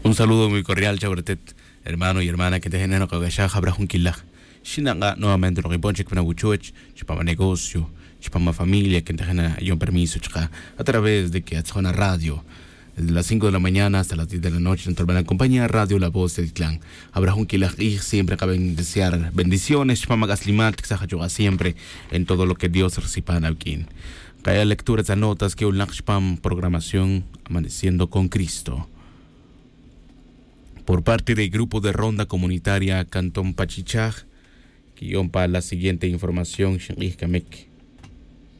Un saludo muy cordial, Chabratet, hermano y hermana que te generan Kagashah, Abraham Killah. Shinanga nuevamente lo que ponche que Buchuech, chipama negocio, chipama familia que te genera yo un permiso, chica, a través de que Atzona Radio. Desde las 5 de la mañana hasta las 10 de la noche, en la compañía Radio La Voz del Clan. Abraham Killah y siempre acaben de desear bendiciones, chipama gaslimat, que se siempre en todo lo que Dios reciba aquí. Calla lecturas de notas que un Lakshpam programación Amaneciendo con Cristo. Por parte del grupo de ronda comunitaria Cantón Pachichaj, guión para la siguiente información, Shinrikamek.